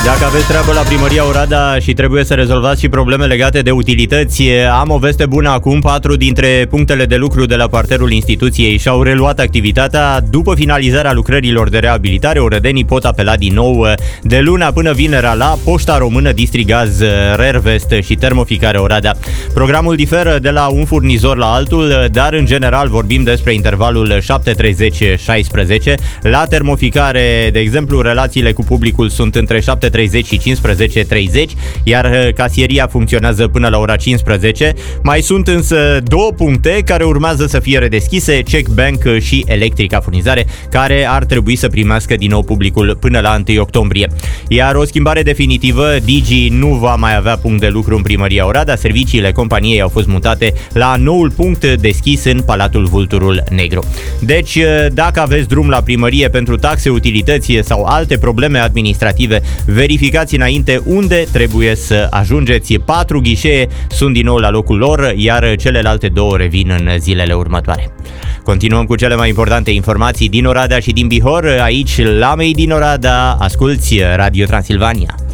Dacă aveți treabă la Primăria Oradea și trebuie să rezolvați și probleme legate de utilități, am o veste bună acum. 4 dintre punctele de lucru de la parterul instituției și-au reluat activitatea. După finalizarea lucrărilor de reabilitare, orădenii pot apela din nou de luna până vinerea la Poșta Română, Distrigaz, Rervest și Termoficare Oradea. Programul diferă de la un furnizor la altul, dar în general vorbim despre intervalul 7:30-16. La Termoficare, de exemplu, relațiile cu publicul sunt între 7:30 și 15:30, iar casieria funcționează până la ora 15. Mai sunt însă 2 puncte care urmează să fie redeschise, Check Bank și Electrica Furnizare, care ar trebui să primească din nou publicul până la 1 octombrie. Iar o schimbare definitivă, Digi nu va mai avea punct de lucru în Primăria Oradea, serviciile companiei au fost mutate la noul punct deschis în Palatul Vulturul Negru. Deci, dacă aveți drum la primărie pentru taxe, utilități sau alte probleme administrative, verificați înainte unde trebuie să ajungeți. 4 ghișee sunt din nou la locul lor, iar celelalte 2 revin în zilele următoare. Continuăm cu cele mai importante informații din Oradea și din Bihor. Aici, la Made in Oradea, asculți Radio Transilvania.